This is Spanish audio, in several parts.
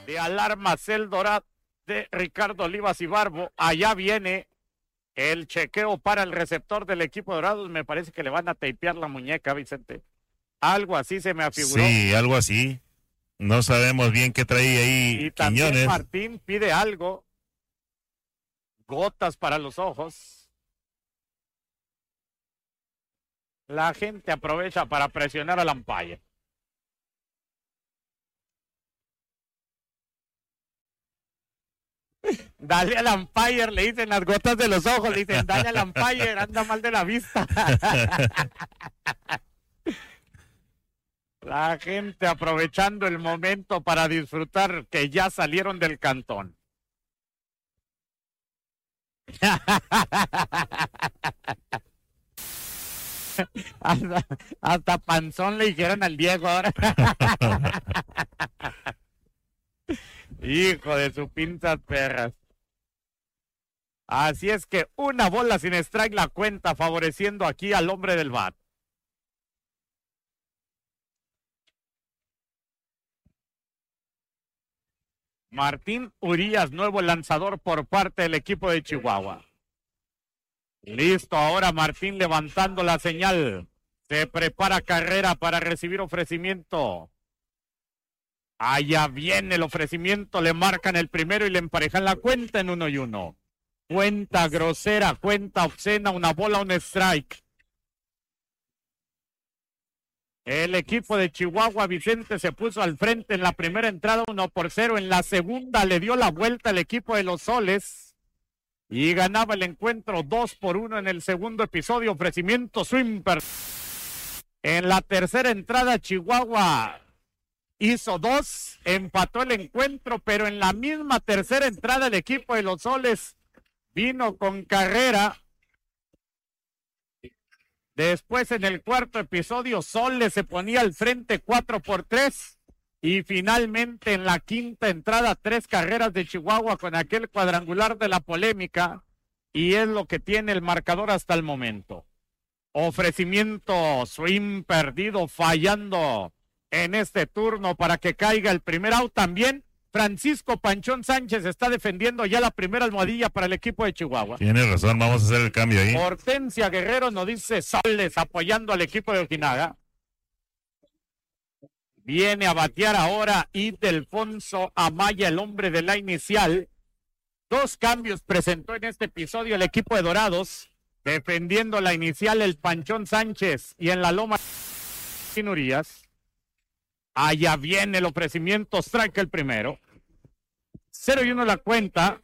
de alarma Cel Dorado de Ricardo Olivas y Barbo. Allá viene el chequeo para el receptor del equipo Dorados. Me parece que le van a tapear la muñeca, Vicente. Algo así se me afiguró. Sí, algo así. No sabemos bien qué trae ahí Y también Quiñones. Martín pide algo. Gotas para los ojos. La gente aprovecha para presionar al umpire. Dale al umpire, le dicen las gotas de los ojos, le dicen, dale al umpire, anda mal de la vista. La gente aprovechando el momento para disfrutar que ya salieron del cantón. Hasta panzón le dijeron al Diego ahora. Hijo de su pinzas perras. Así es que una bola sin strike la cuenta, favoreciendo aquí al hombre del bat. Martín Urías, nuevo lanzador por parte del equipo de Chihuahua. Listo, ahora Martín levantando la señal. Se prepara carrera para recibir ofrecimiento. Allá viene el ofrecimiento, le marcan el primero y le emparejan la cuenta en 1-1. Cuenta grosera, cuenta obscena, una bola, un strike. El equipo de Chihuahua, Vicente, se puso al frente en la primera entrada 1-0. En la segunda le dio la vuelta el equipo de los Soles y ganaba el encuentro 2-1 en el segundo episodio. Ofrecimiento Swimper. En la tercera entrada Chihuahua hizo 2, empató el encuentro, pero en la misma tercera entrada el equipo de los Soles vino con carrera. Después en el cuarto episodio Soles se ponía al frente 4-3 y finalmente en la quinta entrada 3 carreras de Chihuahua con aquel cuadrangular de la polémica y es lo que tiene el marcador hasta el momento. Ofrecimiento swing perdido fallando en este turno para que caiga el primer out. También Francisco Panchón Sánchez está defendiendo ya la primera almohadilla para el equipo de Chihuahua. Tiene razón, vamos a hacer el cambio ahí. Hortensia Guerrero nos dice Soles apoyando al equipo de Ojinaga. Viene a batear ahora Ildefonso Amaya, el hombre de la inicial. 2 cambios presentó en este episodio el equipo de Dorados. Defendiendo la inicial el Panchón Sánchez y en la loma Urias. Allá viene el ofrecimiento, strike el primero. 0-1 la cuenta.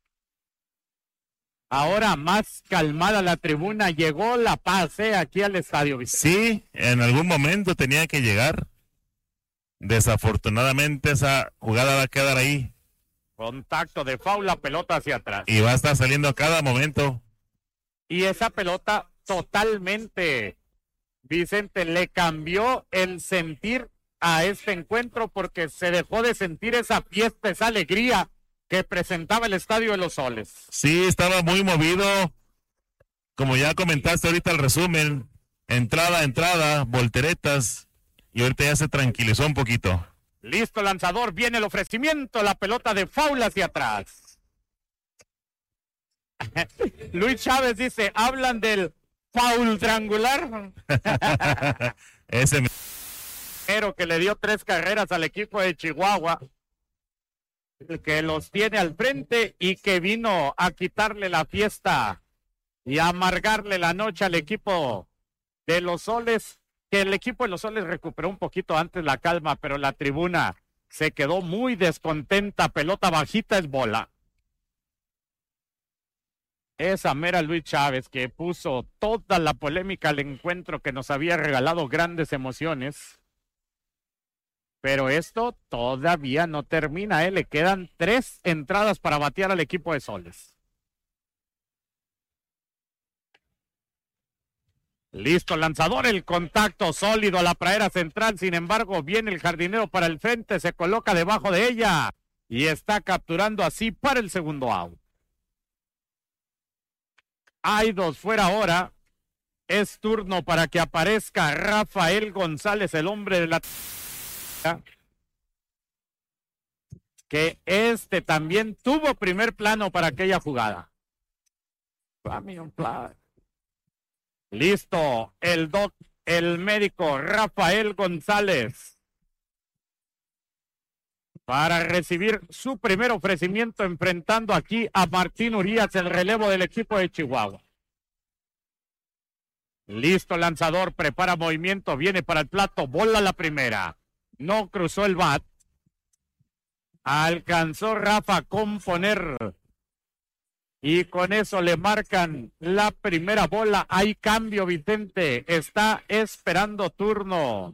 Ahora más calmada la tribuna. Llegó la paz aquí al estadio, Vicente. Sí, en algún momento tenía que llegar. Desafortunadamente esa jugada va a quedar ahí. Contacto de foul, la pelota hacia atrás. Y va a estar saliendo a cada momento. Y esa pelota totalmente, Vicente, le cambió el sentir a este encuentro porque se dejó de sentir esa fiesta, esa alegría que presentaba el Estadio de los Soles. Sí, estaba muy movido. Como ya comentaste ahorita el resumen, entrada, volteretas, y ahorita ya se tranquilizó un poquito. Listo, lanzador, viene el ofrecimiento, la pelota de foul hacia atrás. Luis Chávez dice, ¿hablan del foul triangular? Ese Pero que le dio 3 carreras al equipo de Chihuahua, que los tiene al frente y que vino a quitarle la fiesta y a amargarle la noche al equipo de los Soles, que el equipo de los Soles recuperó un poquito antes la calma, pero la tribuna se quedó muy descontenta. Pelota bajita, es bola. Esa mera Luis Chávez que puso toda la polémica al encuentro, que nos había regalado grandes emociones. Pero esto todavía no termina, le quedan 3 entradas para batear al equipo de Soles. Listo, lanzador, el contacto sólido a la pradera central. Sin embargo, viene el jardinero para el frente, se coloca debajo de ella y está capturando así para el segundo out. Hay 2 fuera ahora. Es turno para que aparezca Rafael González, el hombre de la... que también tuvo primer plano para aquella jugada. Listo, el médico Rafael González para recibir su primer ofrecimiento enfrentando aquí a Martín Urías, el relevo del equipo de Chihuahua. Listo, lanzador, prepara movimiento, viene para el plato, bola la primera. No cruzó el bat. Alcanzó Rafa a componer. Y con eso le marcan la primera bola. Hay cambio, Vicente. Está esperando turno.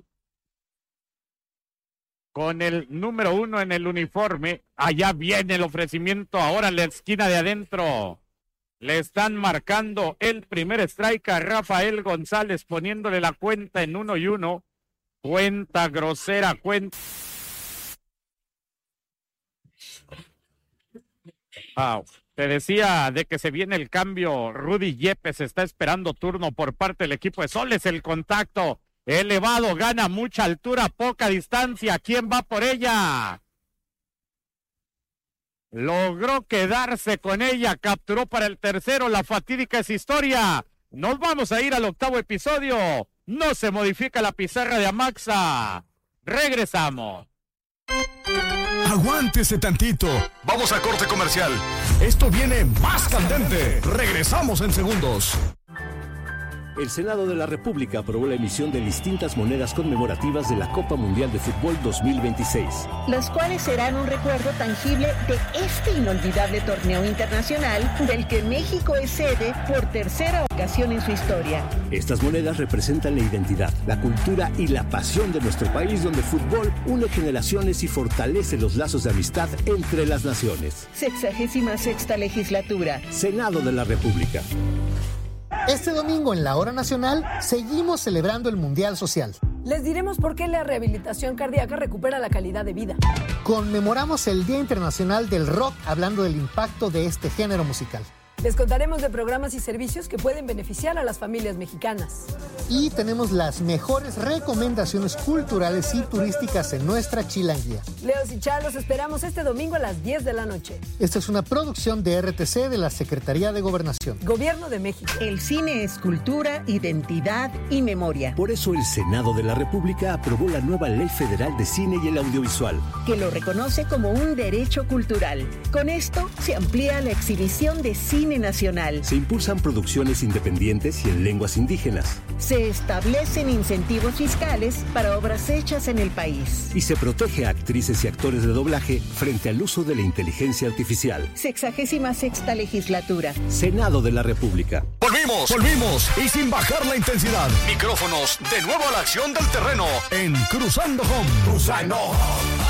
Con el número 1 en el uniforme. Allá viene el ofrecimiento. Ahora en la esquina de adentro. Le están marcando el primer strike a Rafael González, poniéndole la cuenta en 1-1. Cuenta grosera, cuenta. Te decía de que se viene el cambio. Rudy Yepes está esperando turno por parte del equipo de Soles. El contacto elevado, gana mucha altura, poca distancia. ¿Quién va por ella? Logró quedarse con ella, capturó para el tercero, la fatídica es historia. Nos vamos a ir al octavo episodio. No se modifica la pizarra de Amaxa. Regresamos. Aguántese tantito. Vamos a corte comercial. Esto viene más candente. Regresamos en segundos. El Senado de la República aprobó la emisión de distintas monedas conmemorativas de la Copa Mundial de Fútbol 2026. Las cuales serán un recuerdo tangible de este inolvidable torneo internacional del que México es sede por tercera ocasión en su historia. Estas monedas representan la identidad, la cultura y la pasión de nuestro país, donde el fútbol une generaciones y fortalece los lazos de amistad entre las naciones. 66ª legislatura. Senado de la República. Este domingo en la Hora Nacional seguimos celebrando el Mundial Social. Les diremos por qué la rehabilitación cardíaca recupera la calidad de vida. Conmemoramos el Día Internacional del Rock hablando del impacto de este género musical. Les contaremos de programas y servicios que pueden beneficiar a las familias mexicanas. Y tenemos las mejores recomendaciones culturales y turísticas en nuestra chilanguía. Leos y Charlos, esperamos este domingo a las 10 de la noche. Esta es una producción de RTC de la Secretaría de Gobernación. Gobierno de México. El cine es cultura, identidad y memoria. Por eso el Senado de la República aprobó la nueva Ley Federal de Cine y el Audiovisual, que lo reconoce como un derecho cultural. Con esto se amplía la exhibición de cine nacional. Se impulsan producciones independientes y en lenguas indígenas. Se establecen incentivos fiscales para obras hechas en el país. Y se protege a actrices y actores de doblaje frente al uso de la inteligencia artificial. 66ª legislatura. Senado de la República. Volvimos y sin bajar la intensidad. Micrófonos de nuevo a la acción del terreno en Cruzando Home. Cruzando Home.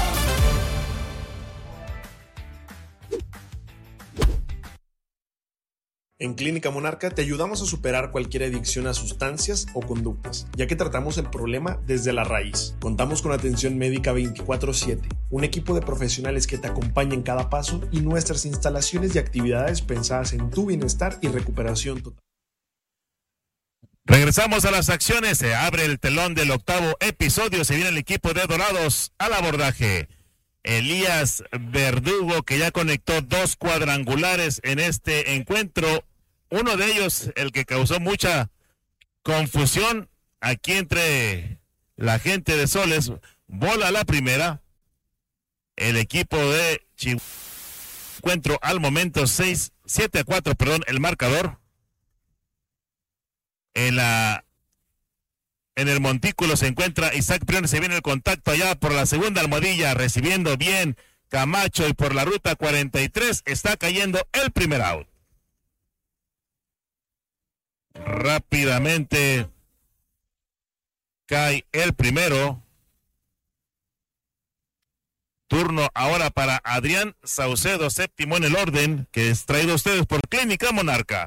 En Clínica Monarca te ayudamos a superar cualquier adicción a sustancias o conductas, ya que tratamos el problema desde la raíz. Contamos con atención médica 24/7, un equipo de profesionales que te acompaña en cada paso y nuestras instalaciones y actividades pensadas en tu bienestar y recuperación total. Regresamos a las acciones, se abre el telón del octavo episodio, se viene el equipo de Dorados al abordaje. Elías Verdugo, que ya conectó 2 cuadrangulares en este encuentro. Uno de ellos, el que causó mucha confusión aquí entre la gente de Soles. Bola la primera. El equipo de Chihuahua. Encuentro al momento 7-4, el marcador. En el montículo se encuentra Isaac Briones, se viene el contacto allá por la segunda almohadilla, recibiendo bien Camacho y por la ruta 43 está cayendo el primer out. Rápidamente cae el primero. Turno ahora para Adrián Saucedo, séptimo en el orden, que es traído a ustedes por Clínica Monarca.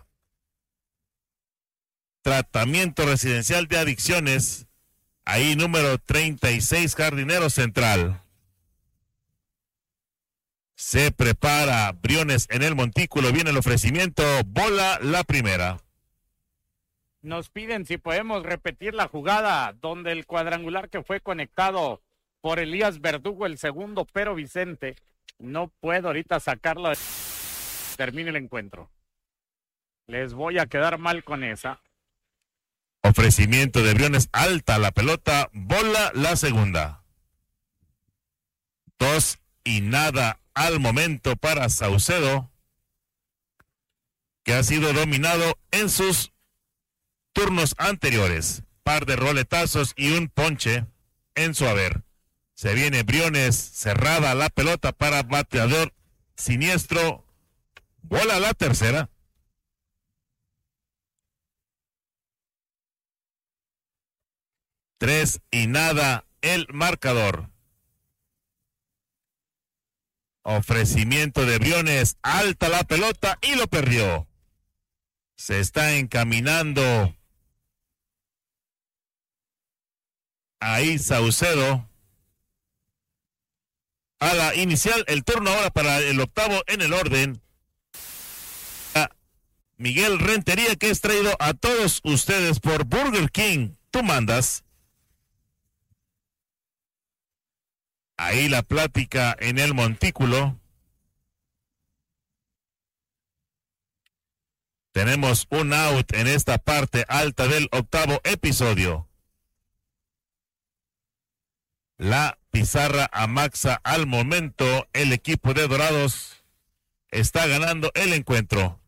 Tratamiento residencial de adicciones, ahí número 36, Jardinero Central. Se prepara Briones en el montículo, viene el ofrecimiento, bola la primera. Nos piden si podemos repetir la jugada donde el cuadrangular que fue conectado por Elías Verdugo, el segundo, pero Vicente No puedo ahorita sacarlo. Termine el encuentro. Les voy a quedar mal con esa. Ofrecimiento de Briones, alta la pelota, bola la segunda. 2-0 al momento para Saucedo, que ha sido dominado en sus turnos anteriores. Par de roletazos y un ponche en su haber. Se viene Briones, cerrada la pelota para bateador siniestro. Bola la tercera. 3-0 el marcador. Ofrecimiento de Briones, alta la pelota y lo perdió. Se está encaminando ahí Saucedo a la inicial. El turno ahora para el octavo en el orden. Miguel Rentería, que es traído a todos ustedes por Burger King. Tú mandas. Ahí la plática en el montículo. Tenemos un out en esta parte alta del octavo episodio. La pizarra amaxa al momento. El equipo de Dorados está ganando el encuentro.